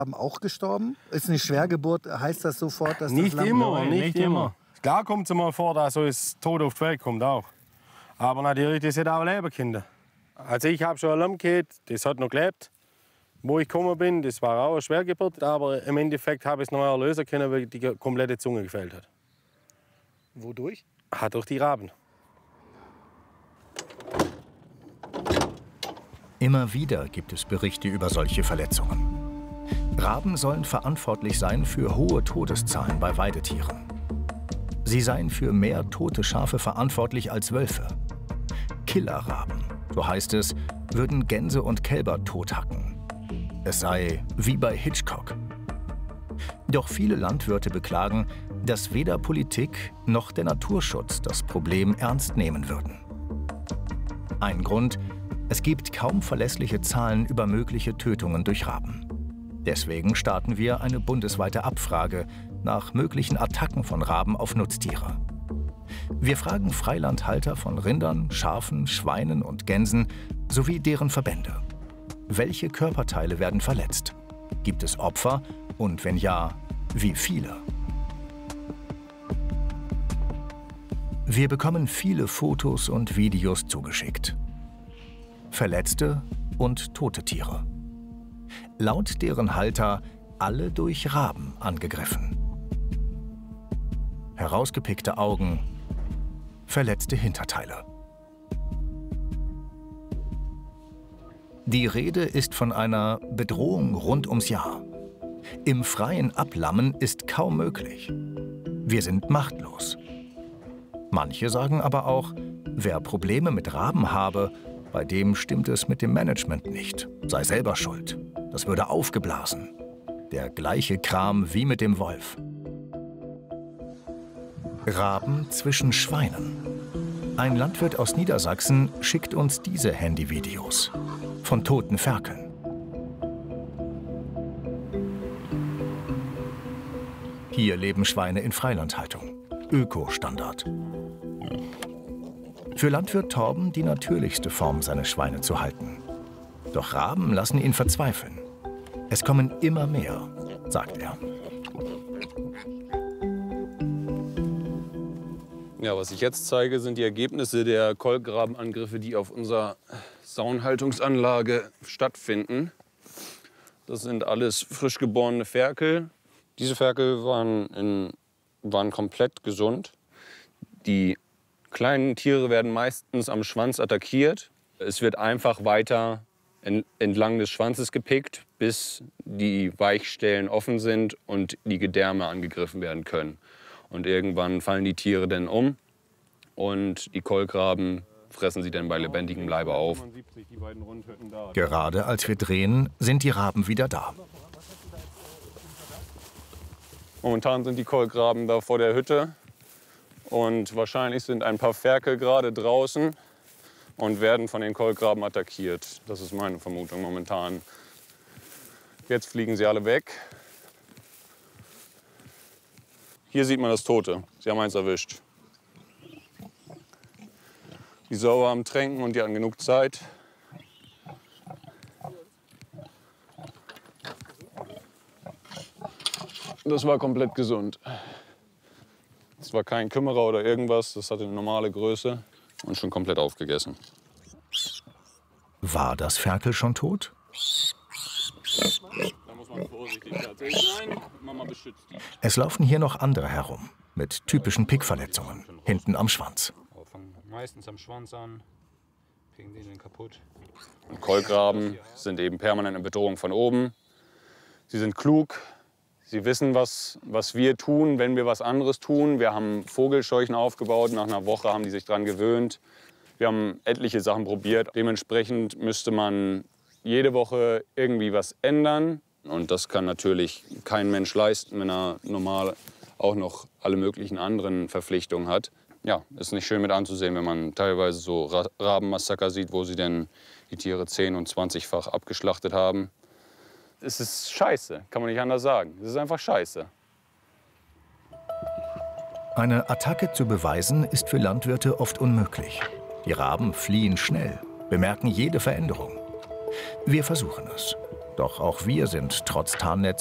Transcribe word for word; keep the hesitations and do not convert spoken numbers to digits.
Haben auch gestorben? Ist eine Schwergeburt, heißt das sofort, dass nicht das Lamm... immer, Nein, nicht immer. Klar kommt es mal vor, dass so das Tod auf die Welt kommt auch. Aber natürlich, das sind auch Leberkinder. Also ich habe schon ein Lamm gehabt, das hat noch gelebt. Wo ich gekommen bin, das war auch eine Schwergeburt, aber im Endeffekt habe ich es noch erlösen können, weil die komplette Zunge gefehlt hat. Wodurch? Hat durch die Raben. Immer wieder gibt es Berichte über solche Verletzungen. Raben sollen verantwortlich sein für hohe Todeszahlen bei Weidetieren. Sie seien für mehr tote Schafe verantwortlich als Wölfe. Killerraben, so heißt es, würden Gänse und Kälber tothacken. Es sei wie bei Hitchcock. Doch viele Landwirte beklagen, dass weder Politik noch der Naturschutz das Problem ernst nehmen würden. Ein Grund: Es gibt kaum verlässliche Zahlen über mögliche Tötungen durch Raben. Deswegen starten wir eine bundesweite Abfrage nach möglichen Attacken von Raben auf Nutztiere. Wir fragen Freilandhalter von Rindern, Schafen, Schweinen und Gänsen sowie deren Verbände. Welche Körperteile werden verletzt? Gibt es Opfer? Und wenn ja, wie viele? Wir bekommen viele Fotos und Videos zugeschickt. Verletzte und tote Tiere. Laut deren Halter alle durch Raben angegriffen. Herausgepickte Augen, verletzte Hinterteile. Die Rede ist von einer Bedrohung rund ums Jahr. Im freien Ablammen ist kaum möglich. Wir sind machtlos. Manche sagen aber auch, wer Probleme mit Raben habe, bei dem stimmt es mit dem Management nicht, sei selber schuld. Das würde aufgeblasen. Der gleiche Kram wie mit dem Wolf. Raben zwischen Schweinen. Ein Landwirt aus Niedersachsen schickt uns diese Handyvideos von toten Ferkeln. Hier leben Schweine in Freilandhaltung. Öko-Standard. Für Landwirt Torben die natürlichste Form, seine Schweine zu halten. Doch Raben lassen ihn verzweifeln. Es kommen immer mehr, sagt er. Ja, was ich jetzt zeige, sind die Ergebnisse der Kolkrabenangriffe, die auf unserer Saunhaltungsanlage stattfinden. Das sind alles frisch geborene Ferkel. Diese Ferkel waren, in, waren komplett gesund. Die kleinen Tiere werden meistens am Schwanz attackiert. Es wird einfach weiter entlang des Schwanzes gepickt, bis die Weichstellen offen sind und die Gedärme angegriffen werden können. Und irgendwann fallen die Tiere dann um und die Kolkraben fressen sie dann bei lebendigem Leibe auf. Gerade als wir drehen, sind die Raben wieder da. Momentan sind die Kolkraben da vor der Hütte und wahrscheinlich sind ein paar Ferkel gerade draußen und werden von den Kolkraben attackiert. Das ist meine Vermutung momentan. Jetzt fliegen sie alle weg. Hier sieht man das Tote. Sie haben eins erwischt. Die Sau am Tränken und die hatten genug Zeit. Das war komplett gesund. Das war kein Kümmerer oder irgendwas. Das hatte eine normale Größe und schon komplett aufgegessen. War das Ferkel schon tot? Da muss man vorsichtig tatsächlich sein. Mama beschützt die. Es laufen hier noch andere herum, mit typischen Pickverletzungen, hinten am Schwanz. Fangen meistens am Schwanz an, kriegen die den kaputt. Und Kolkraben sind eben permanent eine Bedrohung von oben. Sie sind klug. Sie wissen, was, was wir tun, wenn wir was anderes tun. Wir haben Vogelscheuchen aufgebaut. Nach einer Woche haben die sich daran gewöhnt. Wir haben etliche Sachen probiert. Dementsprechend müsste man jede Woche irgendwie was ändern. Und das kann natürlich kein Mensch leisten, wenn er normal auch noch alle möglichen anderen Verpflichtungen hat. Ja, ist nicht schön mit anzusehen, wenn man teilweise so Rabenmassaker sieht, wo sie denn die Tiere zehn- und zwanzigfach abgeschlachtet haben. Es ist scheiße, kann man nicht anders sagen. Es ist einfach scheiße. Eine Attacke zu beweisen, ist für Landwirte oft unmöglich. Die Raben fliehen schnell, bemerken jede Veränderung. Wir versuchen es. Doch auch wir sind trotz Tarnnetz